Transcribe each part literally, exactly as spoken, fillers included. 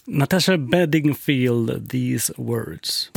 Natasha Bedingfield, These Words.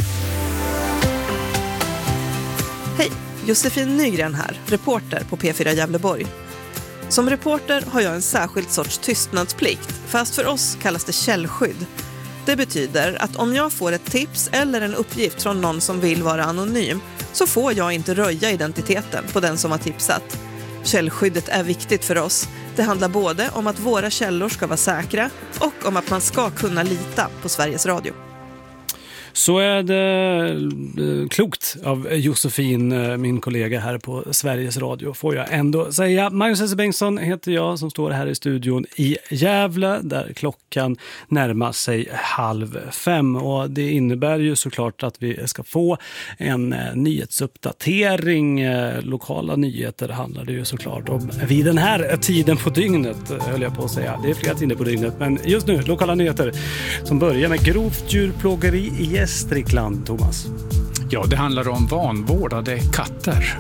Hej, Josefin Nygren här, reporter på P fyra Gävleborg. Som reporter har jag en särskild sorts tystnadsplikt, fast för oss kallas det källskydd. Det betyder att om jag får ett tips eller en uppgift från någon som vill vara anonym så får jag inte röja identiteten på den som har tipsat. Källskyddet är viktigt för oss. Det handlar både om att våra källor ska vara säkra och om att man ska kunna lita på Sveriges Radio. Så är det klokt av Josefin, min kollega här på Sveriges Radio, får jag ändå säga. Magnus S. Bengtsson heter jag som står här i studion i Gävle där klockan närmar sig halv fem. Och det innebär ju såklart att vi ska få en nyhetsuppdatering. Lokala nyheter handlar det ju såklart om vid den här tiden på dygnet, höll jag på att säga. Det är flera tider på dygnet, men just nu lokala nyheter som börjar med grovt djurplågeri i Gästrikland, Thomas. Ja, det handlar om vanvårdade katter.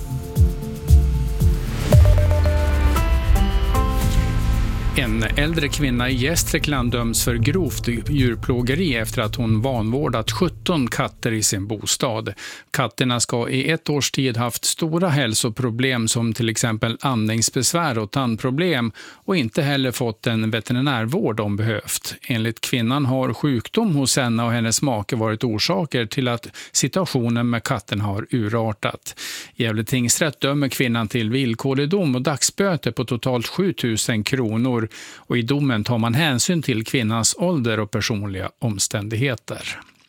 En äldre kvinna i Gästrikland döms för grovt djurplågeri efter att hon vanvårdat sjutton katter i sin bostad. Katterna ska i ett års tid haft stora hälsoproblem som till exempel andningsbesvär och tandproblem och inte heller fått en veterinärvård om behövt. Enligt kvinnan har sjukdom hos henne och hennes make varit orsaker till att situationen med katten har urartat. Gävle tingsrätt dömer kvinnan till villkorlig dom och dagsböter på totalt sju tusen kronor. Och i domen tar man hänsyn till kvinnans ålder och personliga omständigheter.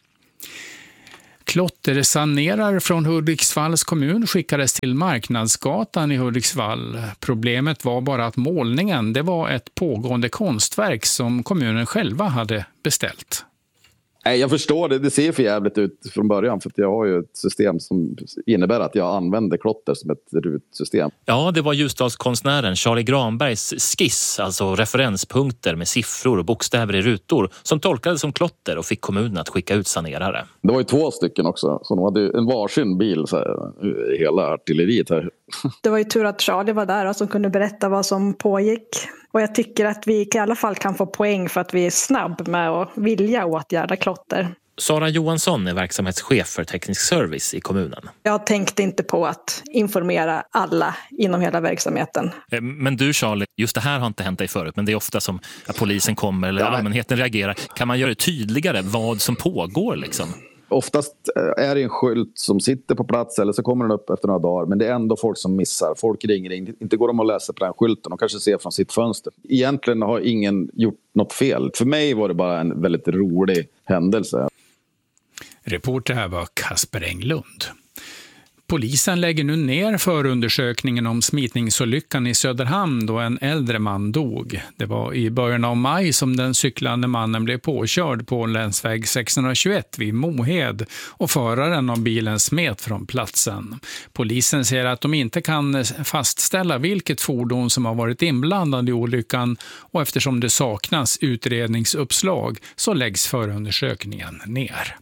Klottersanerar från Hudiksvalls kommun skickades till Marknadsgatan i Hudiksvall. Problemet var bara att målningen, det var ett pågående konstverk som kommunen själva hade beställt. Nej, jag förstår det. Det ser för jävligt ut från början för att jag har ju ett system som innebär att jag använder klotter som ett rutsystem. Ja, det var Ljusdalskonstnären Charlie Granbergs skiss, alltså referenspunkter med siffror och bokstäver i rutor som tolkades som klotter och fick kommunen att skicka ut sanerare. Det var ju två stycken också, så de hade en varsin bil så här, hela artilleriet här. Det var ju tur att Charlie var där och som kunde berätta vad som pågick. Och jag tycker att vi i alla fall kan få poäng för att vi är snabb med att vilja åtgärda klotter. Sara Johansson är verksamhetschef för teknisk service i kommunen. Jag tänkte inte på att informera alla inom hela verksamheten. Men du Charlie, just det här har inte hänt dig förut, men det är ofta som att polisen kommer eller allmänheten reagerar. Kan man göra det tydligare vad som pågår liksom? Oftast är det en skylt som sitter på plats eller så kommer den upp efter några dagar. Men det är ändå folk som missar. Folk ringer in. Inte går de att läsa på den skylten. De kanske ser från sitt fönster. Egentligen har ingen gjort något fel. För mig var det bara en väldigt rolig händelse. Reporter här var Kasper Englund. Polisen lägger nu ner förundersökningen om smitningsolyckan i Söderhamn då en äldre man dog. Det var i början av maj som den cyklande mannen blev påkörd på länsväg sexhundratjugoett vid Mohed och föraren av bilen smet från platsen. Polisen säger att de inte kan fastställa vilket fordon som har varit inblandad i olyckan och eftersom det saknas utredningsuppslag så läggs förundersökningen ner.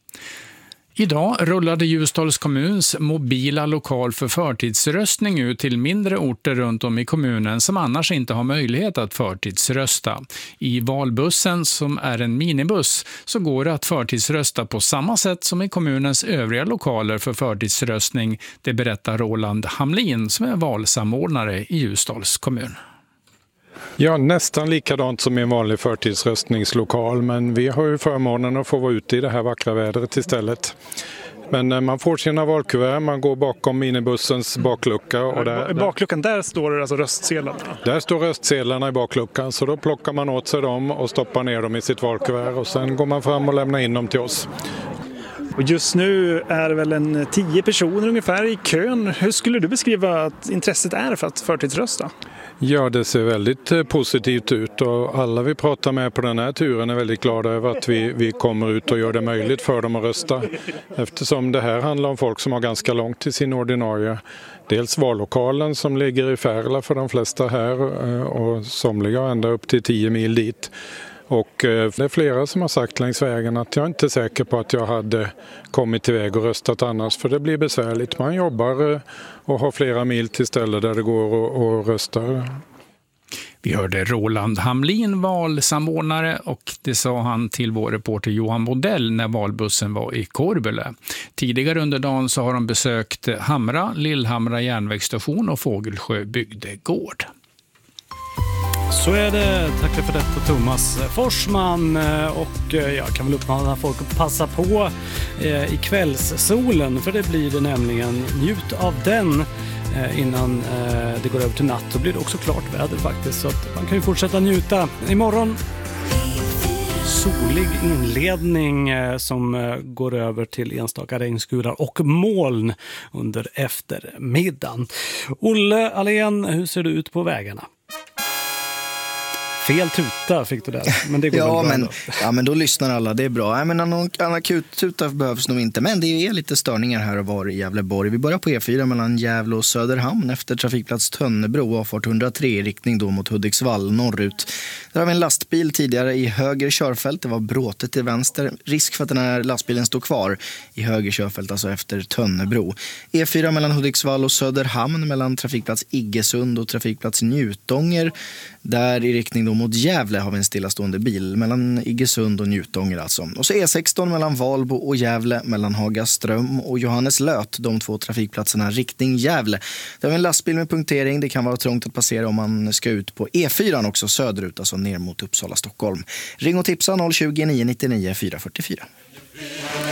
Idag rullade Ljusdals kommuns mobila lokal för förtidsröstning ut till mindre orter runt om i kommunen som annars inte har möjlighet att förtidsrösta. I valbussen, som är en minibuss, så går det att förtidsrösta på samma sätt som i kommunens övriga lokaler för förtidsröstning. Det berättar Roland Hamlin som är valsamordnare i Ljusdals kommun. Ja, nästan likadant som i en vanlig förtidsröstningslokal, men vi har ju förmånen att få vara ute i det här vackra vädret istället. Men man får sina valkuvert, man går bakom minibussens baklucka. Och där, I bakluckan där står det alltså röstsedlarna? Där står röstsedlarna i bakluckan, så då plockar man åt sig dem och stoppar ner dem i sitt valkuvert och sen går man fram och lämnar in dem till oss. Och just nu är det väl en tio personer ungefär i kön. Hur skulle du beskriva att intresset är för att förtidsrösta? Ja, det ser väldigt positivt ut och alla vi pratar med på den här turen är väldigt glada över att vi, vi kommer ut och gör det möjligt för dem att rösta. Eftersom det här handlar om folk som har ganska långt till sin ordinarie. Dels vallokalen som ligger i Färla för de flesta här och somliga ända upp till tio mil dit. Och det är flera som har sagt längs vägen att jag inte är säker på att jag hade kommit iväg och röstat annars, för det blir besvärligt. Man jobbar och har flera mil till ställen där det går och, och röstar. Vi hörde Roland Hamlin, valsamordnare, och det sa han till vår reporter Johan Bodell när valbussen var i Korbele. Tidigare under dagen så har de besökt Hamra, Lillhamra järnvägsstation och Fågelsjö bygdegård. Så är det. Tack för detta, Thomas Forsman. Och jag kan väl uppmana folk att passa på i kvällssolen, för det blir det nämligen. Njut av den innan det går över till natt. Då blir det också klart väder faktiskt, så att man kan ju fortsätta njuta. Imorgon solig inledning som går över till enstaka regnskurar och moln under eftermiddagen. Olle Allén, hur ser det ut på vägarna? Fel tuta fick du där, men det går ja, väl bra men, då. Ja, men då lyssnar alla, det är bra. Nej, men någon akut tuta behövs nog inte, men det är lite störningar här och var i Gävleborg. Vi börjar på E fyra mellan Gävle och Söderhamn efter trafikplats Tönnebro, avfart hundratre i riktning då mot Hudiksvall norrut. Där har vi en lastbil tidigare i höger körfält, det var bråtet till vänster. Risk för att den här lastbilen står kvar i höger körfält, alltså efter Tönnebro. E fyra mellan Hudiksvall och Söderhamn mellan trafikplats Iggesund och trafikplats Njutånger. Där i riktning då mot Gävle har vi en stillastående bil mellan Iggesund och Njutånger alltså. Och så E sexton mellan Valbo och Gävle mellan Hagaström och Johanneslöt, de två trafikplatserna riktning Gävle. Där har vi en lastbil med punktering, det kan vara trångt att passera om man ska ut på E fyra också söderut, alltså ner mot Uppsala Stockholm. Ring och tipsa noll tjugo, nio nio nio, fyra fyra fyra.